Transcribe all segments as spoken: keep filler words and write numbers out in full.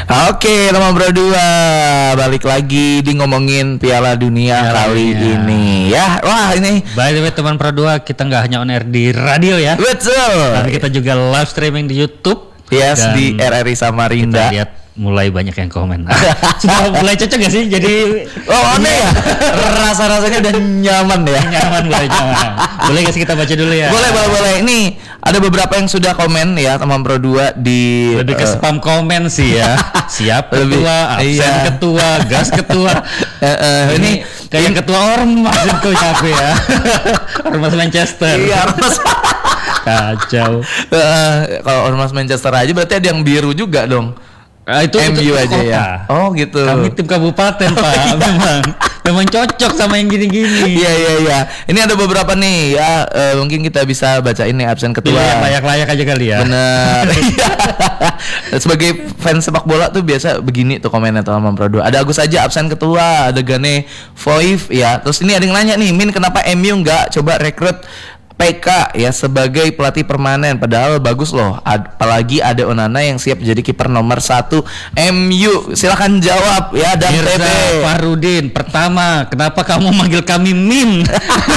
Oke, teman berdua, balik lagi di ngomongin Piala Dunia Piala kali Dunia. ini ya. Wah ini. By the way teman berdua, kita nggak hanya on air di radio ya. Betul. Tapi kita juga live streaming di YouTube. Yes, di R R I Samarinda. Kita lihat mulai banyak yang komen. Sudah mulai cocok gak sih? Jadi oh aneh ya. Rasa-rasanya udah nyaman ya. Nyaman mulai nyaman. Boleh gak sih kita baca dulu ya? Boleh, boleh, boleh. Ini ada beberapa yang sudah komen ya teman Pro dua di lebih ke uh, spam komen sih ya. Siap ketua, absen iya. ketua, gas ketua. uh, uh, ini, ini kayak ini, ketua ormas itu ya aku ya. Ormas Manchester. Iya, ormas. Kacau. Uh, kalau ormas Manchester aja berarti ada yang biru juga dong. Ah, itu M U aja kota. Ya. Oh gitu. Kami tim kabupaten Pak. memang memang cocok sama yang gini-gini. Iya iya iya. Ini ada beberapa nih ya. Uh, mungkin kita bisa bacain nih absen ketua. Pilih yang layak-layak aja kali ya. Bener. Sebagai fans sepak bola tuh biasa begini tuh komennya teman Pro dua. Ada Agus aja absen ketua. Ada Gane Foif ya. Terus ini ada yang nanya nih, Min kenapa M U nggak coba rekrut P K ya sebagai pelatih permanen, padahal bagus loh, apalagi ada Onana yang siap jadi kiper nomor satu M U. Silakan jawab ya dan T B Farudin. Pertama, kenapa kamu manggil kami Min?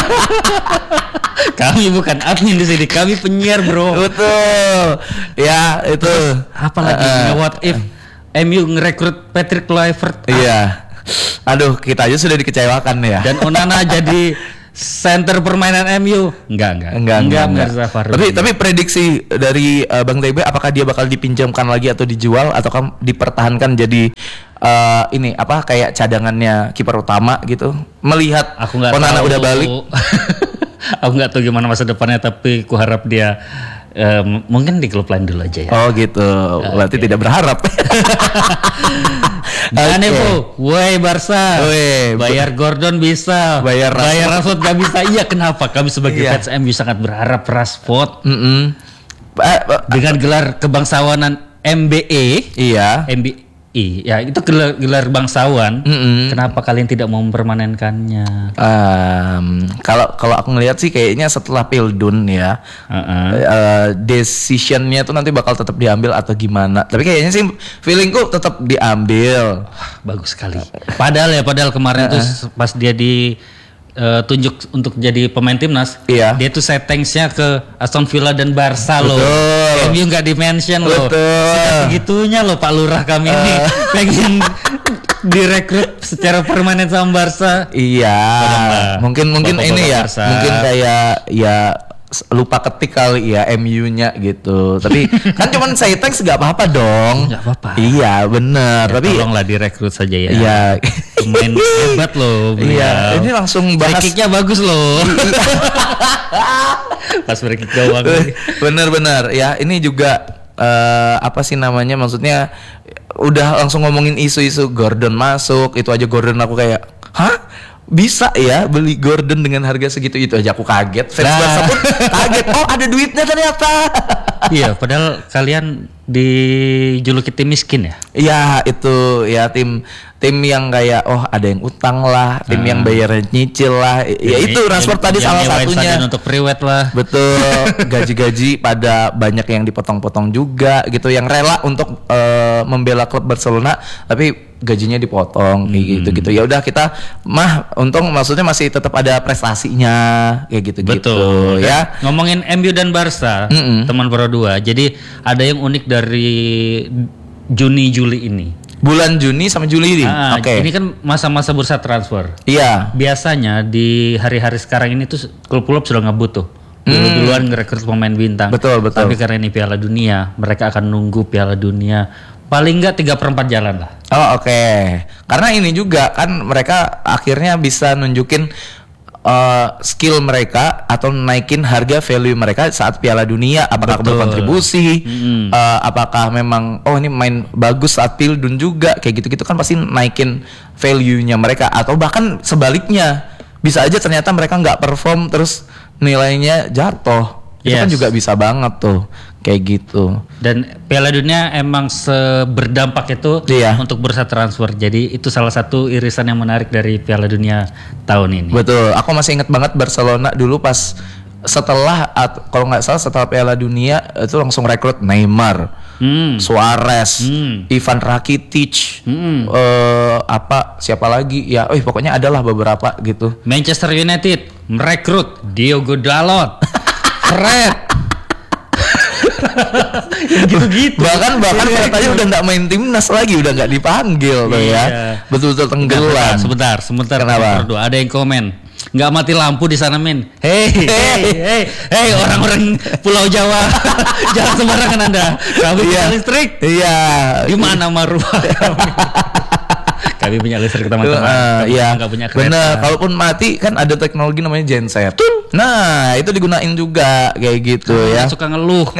Kami bukan admin di sini, kami penyiar bro. Betul ya itu. Terus, apalagi uh, what if M U ngerekrut Patrick Kluivert? Iya. Aduh, kita aja sudah dikecewakan ya. Dan Onana jadi center permainan M U. Enggak, enggak. Enggak, enggak, enggak. enggak. Tapi tapi prediksi dari uh, Bang T B, apakah dia bakal dipinjamkan lagi atau dijual atau kan dipertahankan jadi uh, ini apa kayak cadangannya kiper utama gitu? Melihat Onana udah balik. Aku nggak tahu gimana masa depannya, tapi ku harap dia uh, mungkin di klub lain dulu aja ya. Oh gitu. Berarti okay. Tidak berharap. Jangan okay. Bu, woi Barca, Wey, bayar Gordon bisa, bayar Rashford, bayar Rashford gak bisa. Iya kenapa? Kami sebagai iya. fans M U sangat berharap Rashford mm-hmm. dengan gelar kebangsawanan M B E. Iya. M B E, ya itu gelar, gelar bangsawan. Mm-hmm. Kenapa kalian tidak mau mempermanenkannya? Um, kalau kalau aku ngelihat sih kayaknya setelah Pildun ya, uh-uh. uh, decisionnya tuh nanti bakal tetap diambil atau gimana. Tapi kayaknya sih feelingku tetap diambil. Bagus sekali. Padahal ya, padahal kemarin uh-uh. tuh pas dia di Uh, tunjuk untuk jadi pemain timnas, iya. Dia tuh settingsnya ke Aston Villa dan Barca loh. M U nggak di-mention loh. Sudah segitunya loh Pak Lurah kami uh. ini pengen direkrut secara permanen sama Barca. Iya. Bapak, mungkin mungkin Bapak, ini Bapak ya, Barca. Mungkin kayak ya lupa ketik kali ya M U-nya gitu. Tapi kan cuman saya thanks gak apa-apa dong. Gak apa-apa. Iya bener. Ya, tapi tolonglah direkrut saja ya. Iya. Pemain hebat loh. Iya. Ini langsung bahas. Free kick-nya bagus loh. Pas free kick doang. Bener-bener ya. Ini juga uh, apa sih namanya? Maksudnya udah langsung ngomongin isu-isu Gordon masuk. Itu aja Gordon aku kayak, hah? Bisa ya beli Gordon dengan harga segitu, itu aja aku kaget. Fans nah. Barca pun kaget. Oh ada duitnya ternyata. Iya, padahal kalian dijuluki tim miskin ya. Iya itu ya tim tim yang kayak oh ada yang utang lah, tim hmm. yang bayar nyicil lah. Ya, ya itu Rashford tadi salah satunya. Untuk priwet lah. Betul. Gaji-gaji pada banyak yang dipotong-potong juga gitu, yang rela untuk uh, membela klub Barcelona tapi gajinya dipotong kayak hmm. gitu-gitu. Ya udah kita mah untung maksudnya masih tetap ada prestasinya kayak gitu-gitu. Betul. Ya. Ngomongin M U dan Barca, mm-mm. teman Pro dua. Jadi ada yang unik dari Juni Juli ini. Bulan Juni sama Juli ini. Ah, Oke. Okay. Ini kan masa-masa bursa transfer. Iya. Biasanya di hari-hari sekarang ini tuh klub-klub sudah ngebut tuh. Dulu-duluan ngerekrut pemain bintang. Betul, betul. Tapi karena ini Piala Dunia, mereka akan nunggu Piala Dunia. Paling enggak tiga per empat jalan lah. Oh oke. Okay. Karena ini juga kan mereka akhirnya bisa nunjukin uh, skill mereka atau naikin harga value mereka saat Piala Dunia. Apakah Betul. berkontribusi? Mm-hmm. Uh, apakah memang oh ini main bagus saat Pildun juga kayak gitu-gitu kan pasti naikin value-nya mereka. Atau bahkan sebaliknya bisa aja ternyata mereka nggak perform terus nilainya jatuh. Itu yes. kan juga bisa banget tuh kayak gitu. Dan Piala Dunia emang seberdampak itu iya. untuk bursa transfer. Jadi itu salah satu irisan yang menarik dari Piala Dunia tahun ini. Betul. Aku masih inget banget Barcelona dulu pas setelah kalau nggak salah setelah Piala Dunia itu langsung rekrut Neymar, hmm. Suarez, hmm. Ivan Rakitic, hmm. uh, apa siapa lagi ya? Oh, pokoknya adalah beberapa gitu. Manchester United merekrut Diogo Dalot, Fred. gitu-gitu. Bahkan bahkan katanya udah nggak main timnas lagi, udah nggak dipanggil tuh ya. Betul-betul tenggelam. Sebentar, sebentar. Kenapa? Ada yang komen. Nggak mati lampu di sana, men. Hei, hei, hei, hei, orang-orang Pulau Jawa, jangan sembarangan Anda. Kami punya listrik. Iya. Di mana Marwah? Kami punya listrik teman-teman. Uh, iya. Nggak punya kereta. Bener. Kalaupun mati kan ada teknologi namanya genset. Nah, itu digunain juga kayak gitu ah, ya. Suka ngeluh.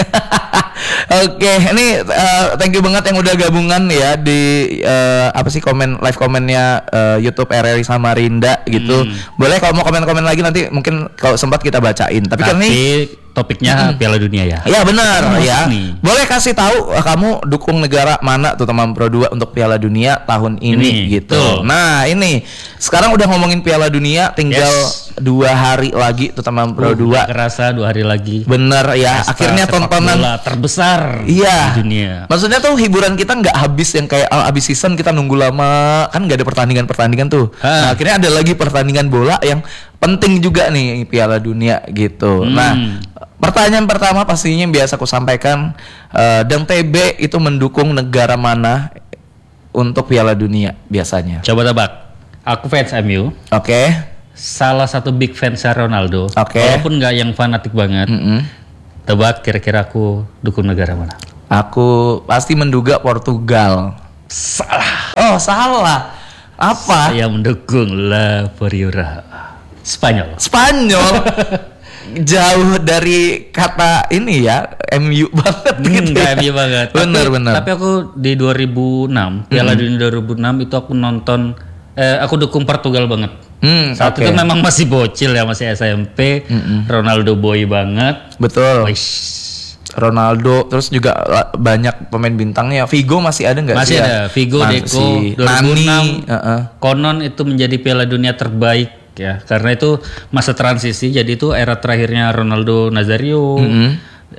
Oke, okay, ini uh, thank you banget yang udah gabungan ya di uh, apa sih komen live komennya uh, YouTube R R I Samarinda gitu. Hmm. Boleh kalau mau komen-komen lagi nanti mungkin kalau sempat kita bacain. Tapi, Tapi kan ini topiknya hmm. Piala Dunia ya. Ya benar ya. Nih. Boleh kasih tahu uh, kamu dukung negara mana tuh teman Pro dua untuk Piala Dunia tahun ini, ini gitu. Tuh. Nah, ini sekarang udah ngomongin Piala Dunia tinggal yes. dua hari lagi tuh teman Pro dua. Uh, kerasa dua hari lagi. Bener ya. Pesta akhirnya tontonan terbesar iya. di dunia. Maksudnya tuh hiburan kita nggak habis yang kayak oh, habis season kita nunggu lama kan nggak ada pertandingan-pertandingan tuh. Nah, akhirnya ada lagi pertandingan bola yang penting juga nih Piala Dunia gitu. Hmm. Nah, pertanyaan pertama pastinya yang biasa aku sampaikan, uh, Dang T B itu mendukung negara mana untuk Piala Dunia biasanya? Coba tebak. Aku fans M U. Oke. Okay. Salah satu big fansnya Ronaldo. Oke. Okay. Walaupun nggak yang fanatik banget. Mm-hmm. Tebak kira-kira aku dukung negara mana? Aku pasti menduga Portugal. Salah. Oh, salah. Apa? Saya mendukung La Poriura. Spanyol. Spanyol. Jauh dari kata ini ya M U banget gitu. Hmm, M U banget. Bener tapi, bener. Tapi aku di dua ribu enam Piala hmm. Dunia dua ribu enam itu aku nonton. Eh, aku dukung Portugal banget. Hmm, Saat okay. itu memang masih bocil ya, masih S M P. Mm-mm. Ronaldo boy banget. Betul. Wish. Ronaldo, terus juga banyak pemain bintangnya. Vigo masih ada nggak sih? Masih ada. Ya? Vigo, masih. Deco, dua ribu enam. Uh-uh. Konon itu menjadi Piala Dunia terbaik ya, karena itu masa transisi. Jadi itu era terakhirnya Ronaldo Nazario, mm-hmm.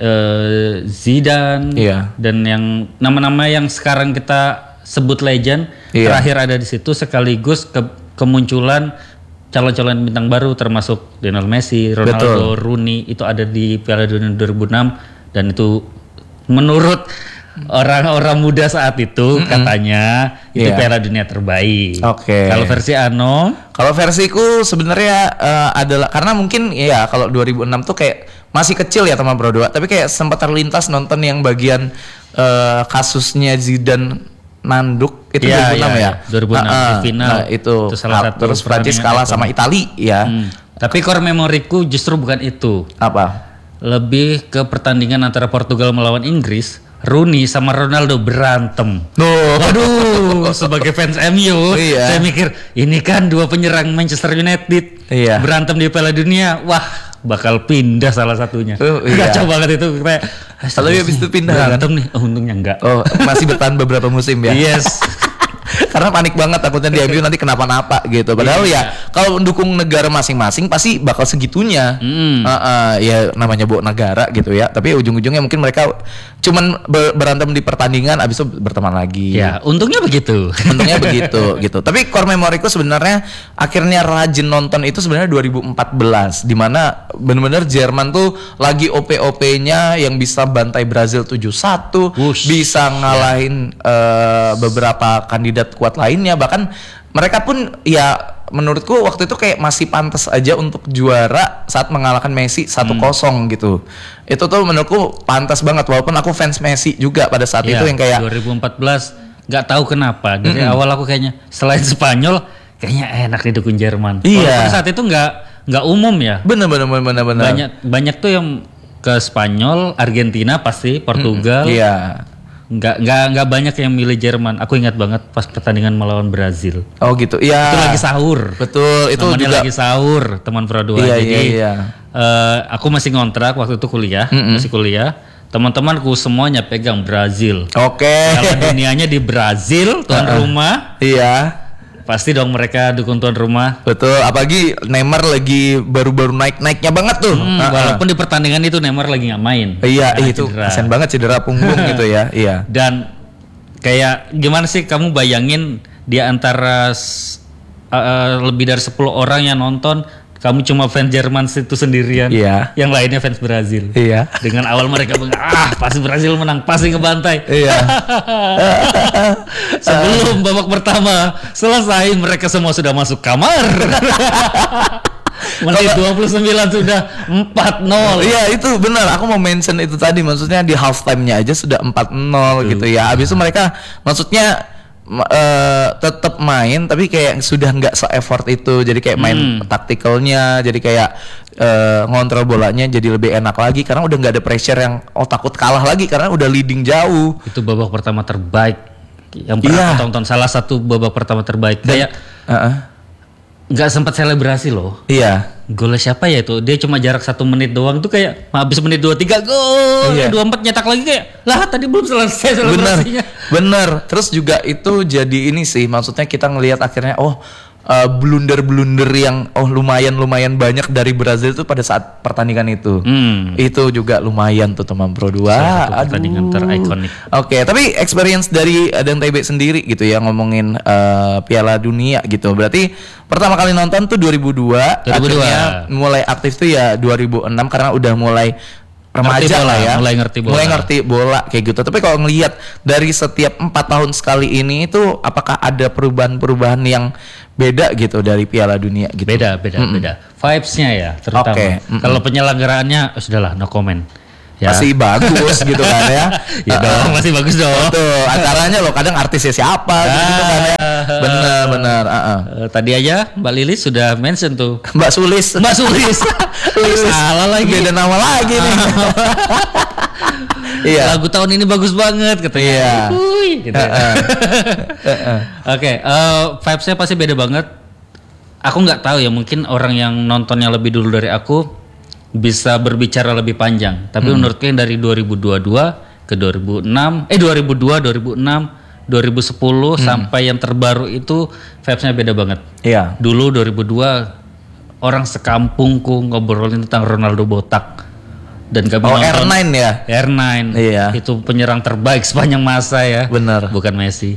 uh, Zidane, yeah. dan yang nama-nama yang sekarang kita sebut legend yeah. terakhir ada di situ, sekaligus ke, kemunculan calon-calon bintang baru termasuk Lionel Messi, Ronaldo, Betul. Rooney itu ada di Piala Dunia dua ribu enam dan itu menurut orang-orang muda saat itu mm-hmm. katanya itu yeah. Piala Dunia terbaik. Oke. Okay. Kalau versi Ano, kalau versiku sebenarnya uh, adalah karena mungkin ya kalau dua ribu enam tuh kayak masih kecil ya teman Pro dua, tapi kayak sempat terlintas nonton yang bagian uh, kasusnya Zidane nanduk itu ya, dua ribu enam ya, ya. dua ribu enam uh, uh, di final. Nah, itu, itu salah nah, satu terus Prancis kalah sama Itali ya. Hmm. Tapi core memoriku justru bukan itu. Apa? Lebih ke pertandingan antara Portugal melawan Inggris. Rooney sama Ronaldo berantem. Oh. Waduh, sebagai fans M U, iya. saya mikir ini kan dua penyerang Manchester United iya. berantem di Piala Dunia. Wah, bakal pindah salah satunya. Oh, iya. Kacau banget itu kayak. Kalau habis itu pindah berantem nih, oh, untungnya enggak. Oh, masih bertahan beberapa musim ya. Yes. Karena panik banget takutnya di M U nanti kenapa-napa gitu. Padahal iya. ya kalau mendukung negara masing-masing pasti bakal segitunya. Mm. Uh, uh, ya namanya bawa negara gitu ya. Tapi ujung-ujungnya mungkin mereka cuman ber- berantem di pertandingan, abis itu berteman lagi. Ya, untungnya begitu. Untungnya begitu gitu. Tapi core memoriku sebenarnya akhirnya rajin nonton itu sebenarnya dua ribu empat belas di mana benar-benar Jerman tuh lagi O P O P-nya yang bisa bantai Brazil tujuh satu, Wush. bisa ngalahin ya. uh, beberapa kandidat kuat lainnya, bahkan mereka pun ya menurutku waktu itu kayak masih pantas aja untuk juara saat mengalahkan Messi satu kosong hmm. gitu. Itu tuh menurutku pantas banget walaupun aku fans Messi juga pada saat ya, itu yang kayak dua ribu empat belas nggak tahu kenapa dari mm-hmm. awal aku kayaknya selain Spanyol kayaknya enak nih dukung Jerman. Iya. Walaupun saat itu nggak nggak umum ya. Bener bener bener bener. Banyak banyak tuh yang ke Spanyol, Argentina pasti, Portugal. Iya. Mm-hmm. Nggak nggak nggak banyak yang milih Jerman. Aku ingat banget pas pertandingan melawan Brazil. Oh gitu. Iya. Itu lagi sahur. Betul. Itu namanya juga lagi sahur teman Pro dua. Iya, Jadi iya, iya. Uh, aku masih ngontrak waktu itu kuliah, mm-hmm. masih kuliah. Teman-temanku semuanya pegang Brazil. Oke. Okay. Piala dunianya di Brazil, tuan uh-uh. rumah. Iya. Pasti dong mereka dukung tuan rumah. Betul, apalagi Neymar lagi baru-baru naik-naiknya banget tuh. Hmm, uh-uh. Walaupun di pertandingan itu Neymar lagi nggak main. Iya, eh, itu kasian banget cedera punggung gitu ya. Iya. Dan kayak gimana sih kamu bayangin di antara uh, lebih dari sepuluh orang yang nonton, kamu cuma fans Jerman itu sendirian, iya. Yang lainnya fans Brazil. Iya. Dengan awal mereka bilang, ah pasti Brazil menang, pasti ngebantai. Iya. Sebelum babak pertama selesai, mereka semua sudah masuk kamar. Menit dua puluh sembilan sudah empat nol. Iya itu benar, aku mau mention itu tadi, maksudnya di half time-nya aja sudah empat nol gitu ya. Habis itu mereka maksudnya Uh, tetap main tapi kayak sudah nggak se-effort itu, jadi kayak main hmm. taktikalnya, jadi kayak uh, ngontrol bolanya jadi lebih enak lagi karena udah nggak ada pressure yang oh takut kalah lagi karena udah leading jauh. Itu babak pertama terbaik yang pernah yeah. aku tonton, salah satu babak pertama terbaik. Dan, kayak uh-uh. nggak sempat selebrasi loh. Iya. Golnya siapa ya itu? Dia cuma jarak satu menit doang tuh, kayak habis menit dua tiga gol, iya. dua empat nyetak lagi, kayak lah tadi belum selesai selebrasinya. Bener, bener. Terus juga itu jadi ini sih, maksudnya kita ngelihat akhirnya oh uh, blunder-blunder yang oh lumayan lumayan banyak dari Brazil itu pada saat pertandingan itu. Hmm. Itu juga lumayan tuh teman Pro dua. Pertandingan terikonik. Oke, okay, tapi experience dari Adang T B sendiri gitu ya ngomongin uh, Piala Dunia gitu. Berarti pertama kali nonton tuh dua ribu dua, dua ribu dua. Akhirnya mulai aktif tuh ya dua ribu enam karena udah mulai remaja lah ya, mulai ngerti bola, mulai ngerti bola kayak gitu. Tapi kalau ngelihat dari setiap empat tahun sekali ini itu apakah ada perubahan-perubahan yang beda gitu dari Piala Dunia gitu? Beda, beda, mm-mm. beda. Vibes-nya ya, terutama. Okay. Kalau penyelenggaraannya, oh, sudahlah, no comment. Ya. Masih bagus gitu kan ya. Ya dong, masih bagus dong. Betul, acaranya loh kadang artisnya siapa gitu kan ya. Bener, bener. Uh-uh. Uh, tadi aja Mbak Lilis sudah mention tuh. Mbak Sulis. Mbak Sulis. Lilis. Salah lagi. Beda nama lagi nih. Iya. Lagu tahun ini bagus banget katanya. Iya. Wuih, gitu. Uh-uh. uh-uh. Oke, okay, uh, vibes-nya pasti beda banget. Aku nggak tahu ya, mungkin orang yang nontonnya lebih dulu dari aku bisa berbicara lebih panjang. Tapi hmm. menurutku yang dari dua ribu dua puluh dua ke dua ribu enam, eh dua ribu dua, dua ribu enam, dua ribu sepuluh hmm. sampai yang terbaru itu vibes-nya beda banget. Iya. Dulu dua ribu dua orang sekampungku ngobrolin tentang Ronaldo botak. Dan kami oh, nonton R sembilan ya? R sembilan. Iya. Itu penyerang terbaik sepanjang masa ya. Bener. Bukan Messi.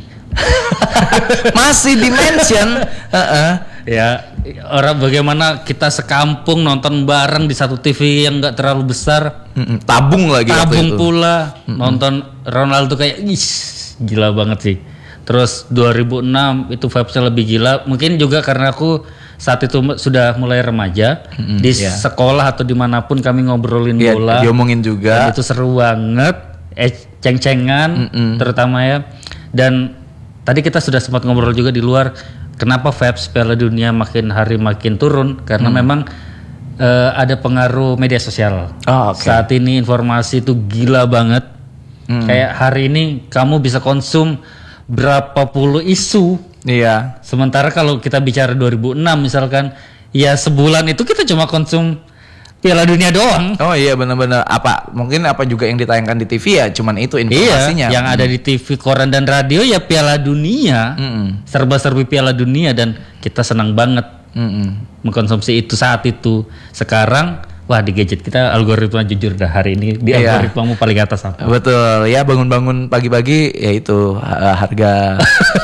Masih dimention. uh-uh. Ya, orang bagaimana kita sekampung nonton bareng di satu T V yang nggak terlalu besar. Mm-mm. Tabung lagi. Tabung pula. Mm-mm. Nonton Ronaldo kayak ish, gila banget sih. Terus dua ribu enam itu vibes-nya lebih gila. Mungkin juga karena aku saat itu sudah mulai remaja. Mm-hmm, di yeah. sekolah atau dimanapun kami ngobrolin yeah, bola. Diomongin juga. Dan itu seru banget. Eh, ceng-cengan mm-hmm. terutama ya. Dan tadi kita sudah sempat ngobrol juga di luar. Kenapa vibes Piala Dunia makin hari makin turun? Karena hmm. memang uh, ada pengaruh media sosial. Oh, okay. Saat ini informasi itu gila banget. Hmm. Kayak hari ini kamu bisa konsum berapa puluh isu. Iya. Sementara kalau kita bicara dua ribu enam misalkan, ya sebulan itu kita cuma konsum Piala Dunia doang. Oh iya benar-benar. Apa mungkin apa juga yang ditayangkan di T V ya cuman itu informasinya. Iya, yang hmm. ada di T V, koran dan radio ya Piala Dunia. Hmm. Serba-serbi Piala Dunia dan kita senang banget hmm. mengkonsumsi itu saat itu. Sekarang wah di gadget kita algoritma jujur dah hari ini di iya. algoritmamu paling atas apa? Betul. Ya bangun-bangun pagi-pagi ya itu harga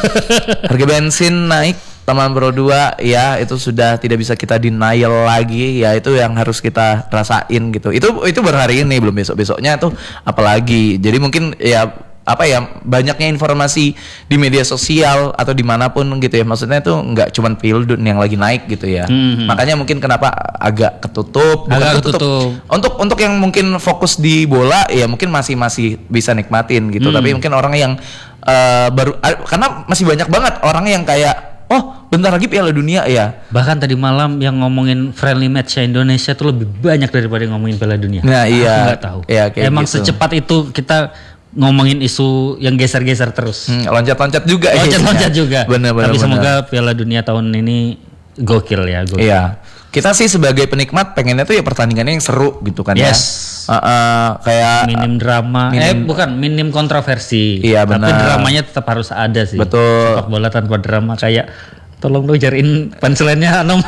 harga bensin naik. Teman Pro dua ya itu sudah tidak bisa kita denial lagi, ya itu yang harus kita rasain gitu. Itu itu baru hari ini, belum besok-besoknya tuh apalagi. Jadi mungkin ya apa ya banyaknya informasi di media sosial atau dimanapun gitu ya, maksudnya tuh nggak cuman Pildun yang lagi naik gitu ya. Hmm. Makanya mungkin kenapa agak ketutup, agak ketutup. ketutup. Untuk untuk yang mungkin fokus di bola ya mungkin masih masih bisa nikmatin gitu. Hmm. Tapi mungkin orang yang uh, baru uh, karena masih banyak banget orang yang kayak oh, bentar lagi Piala Dunia ya. Bahkan tadi malam yang ngomongin friendly match Indonesia tuh lebih banyak daripada ngomongin Piala Dunia. Nah, iya. Aku nggak tahu. Ya, Emang gitu. Secepat itu kita ngomongin isu yang geser-geser terus. Hmm, loncat-loncat juga. Loncat-loncat juga. Benar-benar. Tapi semoga Piala Dunia tahun ini gokil ya. Gokil. Iya. Kita sih sebagai penikmat pengennya tuh ya pertandingannya yang seru gitu kan yes. ya. Uh, uh, kayak minim drama. Minim, eh bukan minim kontroversi. Iya benar. Tapi dramanya tetap harus ada sih. Betul. Sepak bola tanpa drama kayak Tolong dong cariin punchline-nya Anom.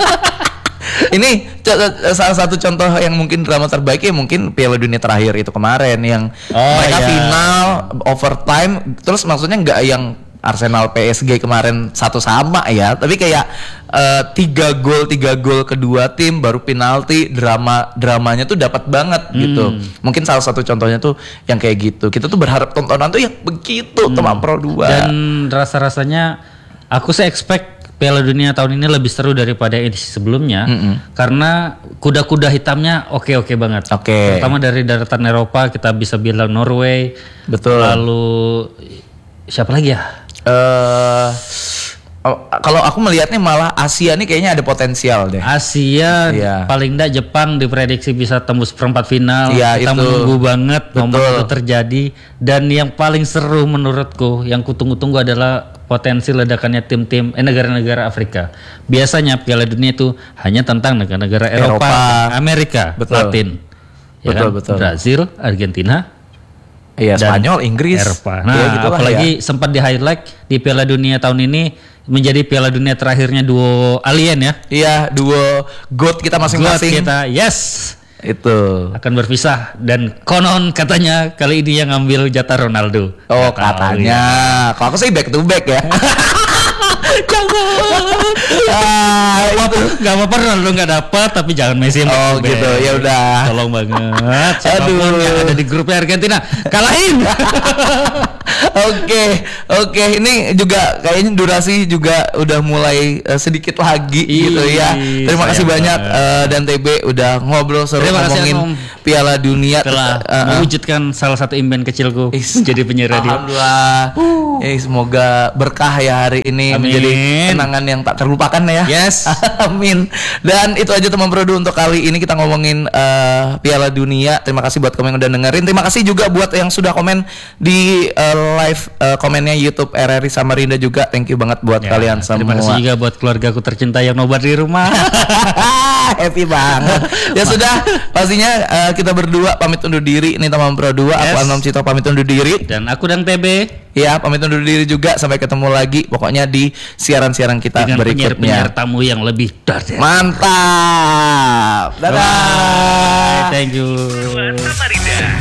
Ini co- salah satu contoh yang mungkin drama terbaiknya mungkin Piala Dunia terakhir itu kemarin yang Oh, mereka iya. final overtime, terus maksudnya nggak yang Arsenal P S G kemarin satu sama ya, tapi kayak eh, tiga gol tiga gol kedua tim baru penalti, drama dramanya tuh dapat banget gitu. Mungkin salah satu contohnya tuh yang kayak gitu. Kita tuh berharap tontonan tuh yang begitu Teman Pro dua. Dan rasa-rasanya aku sih expect Piala Dunia tahun ini lebih seru daripada edisi sebelumnya. Mm-mm. Karena kuda-kuda hitamnya oke-oke banget. Oke. Terutama dari daratan Eropa kita bisa bilang Norway. Betul. Lalu siapa lagi ya? eh oh, kalau aku melihatnya malah Asia nih kayaknya ada potensial deh. Asia Iya. paling enggak Jepang diprediksi bisa tembus perempat final. Iya, Kita itu. menunggu banget momen Betul. itu terjadi. Dan yang paling seru menurutku yang kutunggu-tunggu adalah potensi ledakannya tim-tim eh, negara-negara Afrika. Biasanya Piala Dunia itu hanya tentang negara-negara Eropa, Eropa. Amerika, Betul. Latin. Ya Betul, kan? betul. Brazil, Argentina, Iya, dan Spanyol, Inggris, Eropa. Nah, Ya, gitulah apalagi ya. sempat di highlight di Piala Dunia tahun ini menjadi Piala Dunia terakhirnya duo alien ya. Iya, duo GOAT kita Buat masing-masing. kita, yes, Itu. akan berpisah dan konon katanya kali ini yang ngambil jatah Ronaldo. Oh, Nggak tahu katanya. ya. Kalau aku sih back to back ya. Jangan. ah, itu. Gak apa-apa Ronaldo nggak dapat tapi jangan Messi yang Oh, back to back. gitu. Ya udah. Tolong banget. Siapapun Aduh. yang ada di grupnya Argentina kalahin. Oke, oke. Ini juga kayaknya durasi juga udah mulai eh, sedikit lagi Ih, gitu ya. Terima kasih sayang banyak banget. eh, dan T B udah ngobrol seru Terima kasih, ngomongin Anom. Piala Dunia. Telah Eh, eh. mewujudkan salah satu impian kecilku Is- jadi penyiar radio. Alhamdulillah. Eh, semoga berkah ya hari ini Amin. menjadi kenangan yang tak terlupakan ya. Yes. Amin. Dan itu aja teman Produ untuk kali ini kita ngomongin eh, Piala Dunia. Terima kasih buat komen yang udah dengerin. Terima kasih juga buat yang sudah komen di eh, live eh, komennya YouTube R R I Samarinda juga. Thank you banget buat Ya, kalian semua. Terima kasih juga buat keluargaku tercinta yang nobar di rumah. Happy banget. Ya sudah, pastinya eh, kita berdua pamit undur diri. Ini teman Pro dua, aku Yes. Anom Cito pamit undur diri. Dan aku dan T B Ya, pamit undur diri juga. Sampai ketemu lagi pokoknya di siaran-siaran kita dengan berikutnya. penyiar-penyiar tamu yang lebih dahsyat. Mantap. Dadah. Bye. Thank you. Samarinda.